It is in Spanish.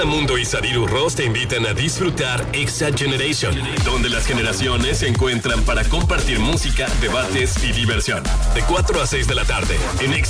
Mundo y Sadiru Ross te invitan a disfrutar Exa Generation, donde las generaciones se encuentran para compartir música, debates y diversión. De 4 a 6 de la tarde, en Exa